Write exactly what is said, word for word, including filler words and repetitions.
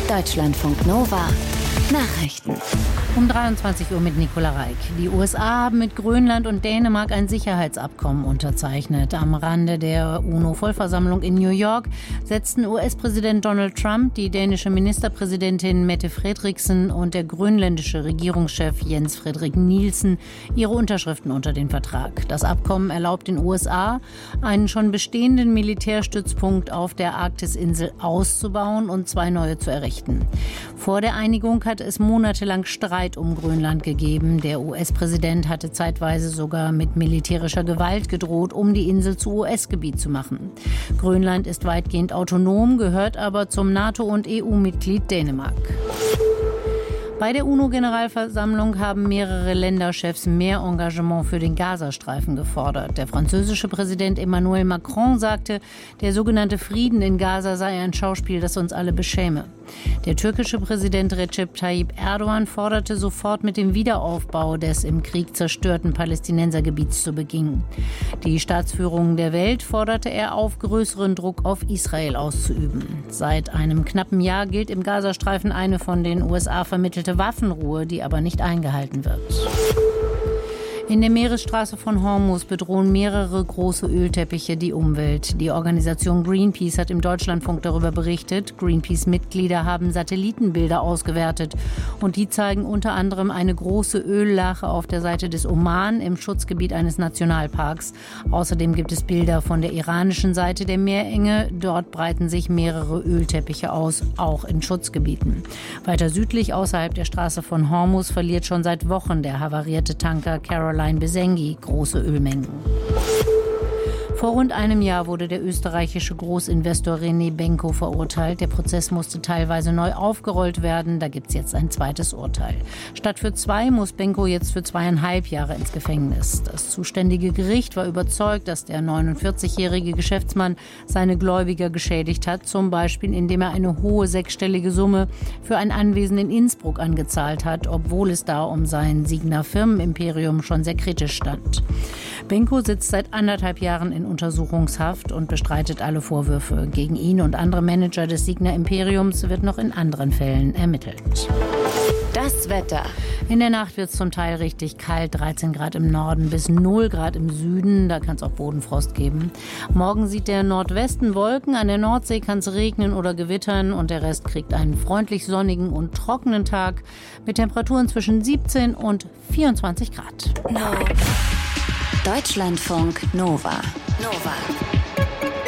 Deutschlandfunk Nova Nachrichten. Um dreiundzwanzig Uhr mit Nicola Reik. Die U S A haben mit Grönland und Dänemark ein Sicherheitsabkommen unterzeichnet. Am Rande der UNO-Vollversammlung in New York setzten U S-Präsident Donald Trump, die dänische Ministerpräsidentin Mette Frederiksen und der grönländische Regierungschef Jens Frederik Nielsen ihre Unterschriften unter den Vertrag. Das Abkommen erlaubt den U S A, einen schon bestehenden Militärstützpunkt auf der Arktisinsel auszubauen und zwei neue zu errichten. Vor der Einigung hatte es monatelang Streit um Grönland gegeben. Der U S-Präsident hatte zeitweise sogar mit militärischer Gewalt gedroht, um die Insel zu U S-Gebiet zu machen. Grönland ist weitgehend autonom, gehört aber zum NATO- und E U-Mitglied Dänemark. Bei der UNO-Generalversammlung haben mehrere Länderchefs mehr Engagement für den Gazastreifen gefordert. Der französische Präsident Emmanuel Macron sagte, der sogenannte Frieden in Gaza sei ein Schauspiel, das uns alle beschäme. Der türkische Präsident Recep Tayyip Erdogan forderte sofort mit dem Wiederaufbau des im Krieg zerstörten Palästinensergebiets zu beginnen. Die Staatsführung der Welt forderte er auf, größeren Druck auf Israel auszuüben. Seit einem knappen Jahr gilt im Gazastreifen eine von den U S A vermittelte Waffenruhe, die aber nicht eingehalten wird. In der Meeresstraße von Hormuz bedrohen mehrere große Ölteppiche die Umwelt. Die Organisation Greenpeace hat im Deutschlandfunk darüber berichtet. Greenpeace-Mitglieder haben Satellitenbilder ausgewertet und die zeigen unter anderem eine große Öllache auf der Seite des Oman im Schutzgebiet eines Nationalparks. Außerdem gibt es Bilder von der iranischen Seite der Meerenge. Dort breiten sich mehrere Ölteppiche aus, auch in Schutzgebieten. Weiter südlich außerhalb der Straße von Hormuz verliert schon seit Wochen der havarierte Tanker Caroline Besengi große Ölmengen. Vor rund einem Jahr wurde der österreichische Großinvestor René Benko verurteilt. Der Prozess musste teilweise neu aufgerollt werden. Da gibt es jetzt ein zweites Urteil. Statt für zwei muss Benko jetzt für zweieinhalb Jahre ins Gefängnis. Das zuständige Gericht war überzeugt, dass der neunundvierzigjährige Geschäftsmann seine Gläubiger geschädigt hat. Zum Beispiel, indem er eine hohe sechsstellige Summe für ein Anwesen in Innsbruck angezahlt hat, obwohl es da um sein Signa Firmenimperium schon sehr kritisch stand. Benko sitzt seit anderthalb Jahren in Untersuchungshaft und bestreitet alle Vorwürfe. Gegen ihn und andere Manager des Signa Imperiums wird noch in anderen Fällen ermittelt. Das Wetter. In der Nacht wird es zum Teil richtig kalt, dreizehn Grad im Norden bis null Grad im Süden. Da kann es auch Bodenfrost geben. Morgen sieht der Nordwesten Wolken, an der Nordsee kann es regnen oder gewittern und der Rest kriegt einen freundlich sonnigen und trockenen Tag mit Temperaturen zwischen siebzehn und vierundzwanzig Grad. No. Deutschlandfunk Nova. Nova.